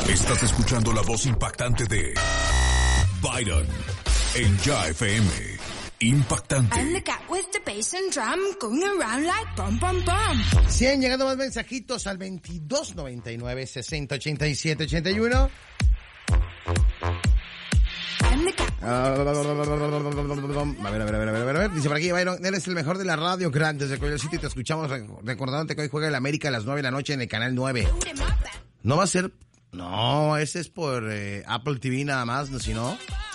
Estás escuchando la voz impactante de Byron en Ya FM. Impactante. And the cat with the bass and drum going around like bum bum bum. Sí, han llegado más mensajitos al 2299 6087 81. And the cat. A ver. Dice por aquí, Byron, eres el mejor de la radio, crack. Desde Coyote City te escuchamos recordándote que hoy juega el América a las 9 de la noche en el canal 9. No va a ser... No, ese es por Apple TV nada más, ¿no? Si no...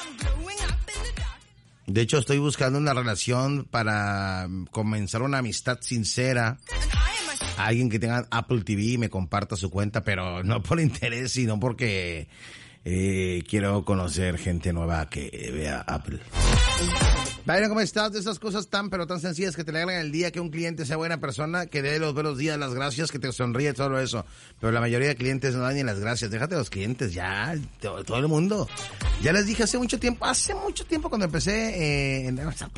De hecho, estoy buscando una relación para comenzar una amistad sincera. Alguien que tenga Apple TV y me comparta su cuenta, pero no por interés, sino porque quiero conocer gente nueva que vea Apple. Byron, ¿cómo estás? De esas cosas tan sencillas que te alegran el día, que un cliente sea buena persona, que dé los buenos días, las gracias, que te sonríe, todo eso. Pero la mayoría de clientes no dan ni las gracias. Déjate los clientes, ya, todo el mundo. Ya les dije hace mucho tiempo cuando empecé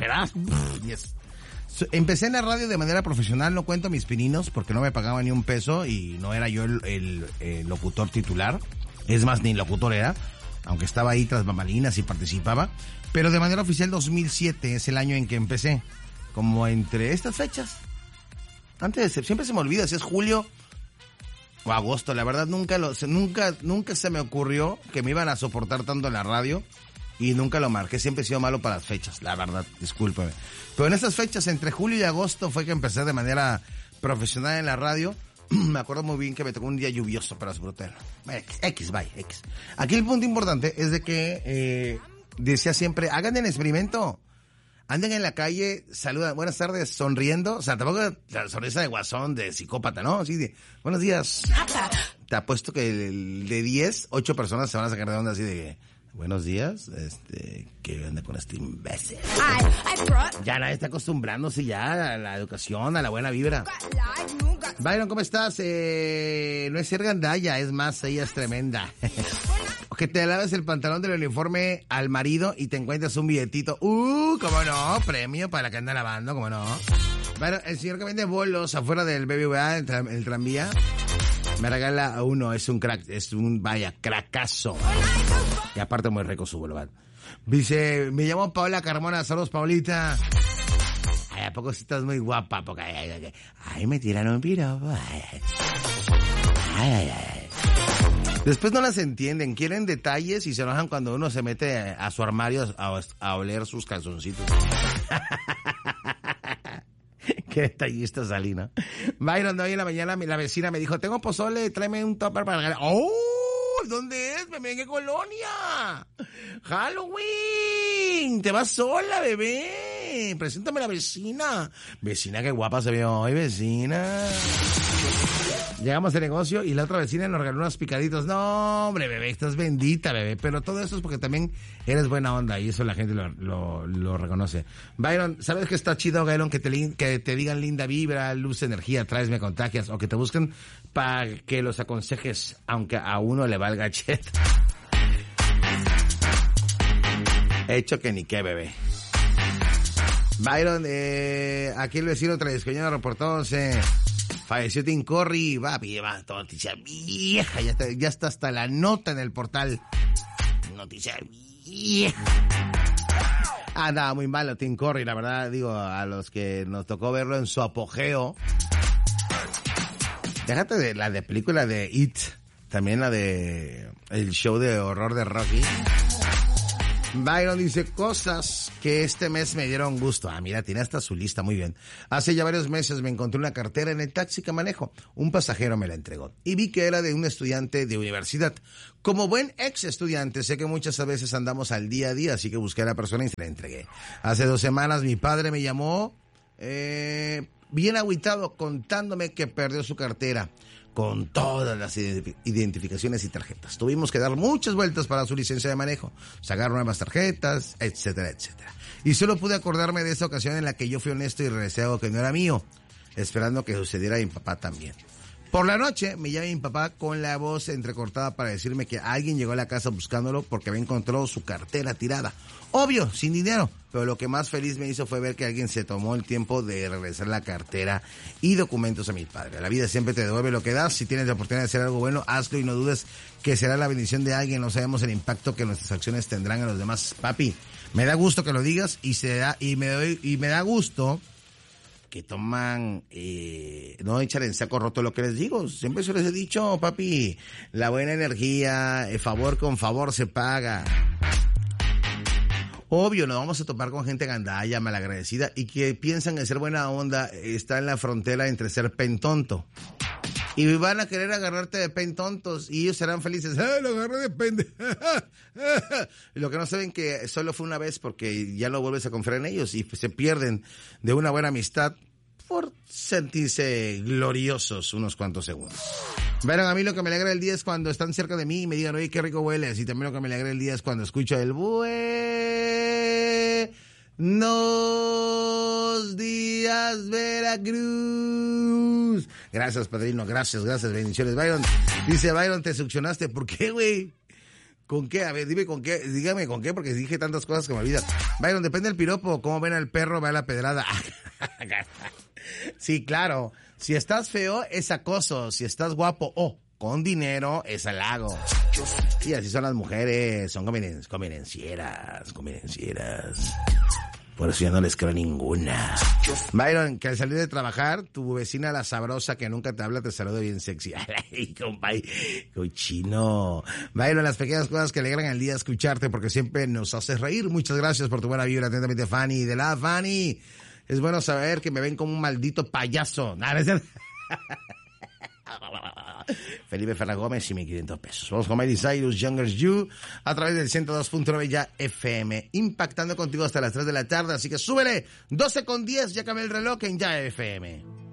empecé en la radio de manera profesional, no cuento mis pininos porque no me pagaban ni un peso y no era yo el locutor titular. Es más, ni locutor era, aunque estaba ahí tras bambalinas y participaba. Pero de manera oficial 2007 es el año en que empecé. Como entre estas fechas. Siempre se me olvida si es julio o agosto. La verdad nunca se me ocurrió que me iban a soportar tanto en la radio. Y nunca lo marqué. Siempre he sido malo para las fechas, la verdad, discúlpeme. Pero en estas fechas, entre julio y agosto, fue que empecé de manera profesional en la radio. Me acuerdo muy bien que me tocó un día lluvioso, pero es brutal. X. Aquí el punto importante es de que decía siempre, hagan el experimento. Anden en la calle, saludan, buenas tardes, sonriendo. O sea, tampoco la sonrisa de guasón, de psicópata, ¿no? Así de, buenos días. Te apuesto que de 10, 8 personas se van a sacar de onda así de, buenos días, ¿qué onda con este imbécil? Ya nadie está acostumbrándose ya a la educación, a la buena vibra. Byron, ¿cómo estás? No es ser gandalla, es más, ella es tremenda. Que te laves el pantalón del uniforme al marido y te encuentras un billetito. ¿Cómo no? Premio para que anda lavando, ¿cómo no? Bueno, el señor que vende bolos afuera del BBVA, el tranvía, me regala uno, es un crack, cracazo. Y aparte muy rico su bolo. Dice, me llamo Paola Carmona, saludos Paulita. Ay, ¿a poco sí estás muy guapa? Porque, ay, me tiran un piropo. Ay. Después no las entienden, quieren detalles y se enojan cuando uno se mete a su armario a oler sus calzoncitos. Qué detallista salí, ¿no? Byron, hoy en la mañana la vecina me dijo, tengo pozole, tráeme un tupper para regalar. ¡Oh! ¿Dónde es, bebé? ¿En qué colonia? ¡Halloween! ¿Te vas sola, bebé? Preséntame a la vecina. Vecina, qué guapa se ve hoy, vecina. Llegamos al negocio y la otra vecina nos regaló unos picaditos. No, hombre, bebé, estás bendita, bebé. Pero todo eso es porque también eres buena onda y eso la gente lo reconoce. Byron, ¿sabes que está chido, Byron, que te digan linda vibra, luz, energía, traes, me contagias? O que te busquen para que los aconsejes, aunque a uno le valga chet. Hecho que ni qué, bebé. Byron, aquí el vecino tradicional reportándose. Falleció Tim Curry, va, toda noticia vieja, ya está hasta la nota en el portal. Noticia vieja. Nada, muy malo Tim Curry, la verdad, digo, a los que nos tocó verlo en su apogeo. Déjate de la de película de It, también la de el show de horror de Rocky. Byron dice, cosas que este mes me dieron gusto. Mira, tiene hasta su lista, muy bien. Hace ya varios meses me encontré una cartera en el taxi que manejo. Un pasajero me la entregó y vi que era de un estudiante de universidad. Como buen ex estudiante, sé que muchas veces andamos al día a día, así que busqué a la persona y se la entregué. Hace 2 semanas mi padre me llamó, bien agüitado, contándome que perdió su cartera con todas las identificaciones y tarjetas. Tuvimos que dar muchas vueltas para su licencia de manejo, sacar nuevas tarjetas, etcétera, etcétera. Y solo pude acordarme de esa ocasión en la que yo fui honesto y regresé algo que no era mío, esperando que sucediera a mi papá también. Por la noche me llama mi papá con la voz entrecortada para decirme que alguien llegó a la casa buscándolo porque había encontrado su cartera tirada. Obvio, sin dinero, pero lo que más feliz me hizo fue ver que alguien se tomó el tiempo de regresar la cartera y documentos a mi padre. La vida siempre te devuelve lo que das. Si tienes la oportunidad de hacer algo bueno, hazlo y no dudes que será la bendición de alguien. No sabemos el impacto que nuestras acciones tendrán en los demás. Papi, me da gusto que lo digas y me da gusto que toman, no echar en saco roto lo que les digo. Siempre se les he dicho, papi, la buena energía, favor con favor se paga. Obvio, nos vamos a topar con gente gandalla, malagradecida y que piensan en ser buena onda, está en la frontera entre ser pentonto. Y van a querer agarrarte de pentontos y ellos serán felices. ¡Ah, lo agarré de pende! Y lo que no saben que solo fue una vez porque ya no vuelves a confiar en ellos y se pierden de una buena amistad por sentirse gloriosos unos cuantos segundos. Verán, a mí lo que me alegra el día es cuando están cerca de mí y me digan, oye, qué rico hueles. Y también lo que me alegra el día es cuando escucho el buenos días, Veracruz. Gracias, padrino, gracias, bendiciones. Byron, dice Byron, te succionaste. ¿Por qué, güey? ¿Con qué? A ver, dime con qué, dígame con qué, porque dije tantas cosas que me olvidan. Byron, depende del piropo, cómo ven al perro, va a la pedrada. Sí, claro. Si estás feo, es acoso. Si estás guapo o con dinero, es halago. Y así son las mujeres, son convenencieras. Por eso ya no les creo ninguna. Byron, que al salir de trabajar, tu vecina la sabrosa que nunca te habla te saluda bien sexy. Ay, compay, cochino. Byron, las pequeñas cosas que alegran el día escucharte porque siempre nos haces reír. Muchas gracias por tu buena vibra. Atentamente, Fanny. De la Fanny. Es bueno saber que me ven como un maldito payaso. Felipe Ferra Gómez y 1,500 pesos. Vamos con Miley Cyrus, Younger You, a través del 102.9 ya FM, impactando contigo hasta las 3 de la tarde, así que súbele, 12:10, ya cambié el reloj en ya FM.